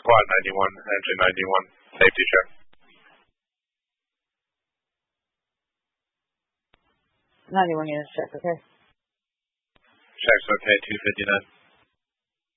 Squad 91, engine 91, safety check. 91 units check, okay. Check's okay, 259.